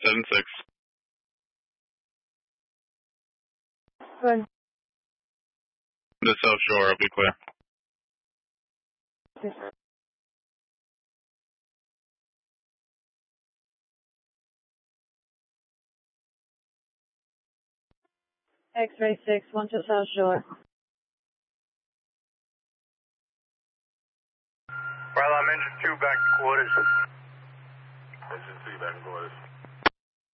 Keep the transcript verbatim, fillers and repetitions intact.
seven six. Good. The South Shore, I'll be clear. X-ray six, one to South Shore. Well, I'm engine two back to quarters. Engine two back to quarters.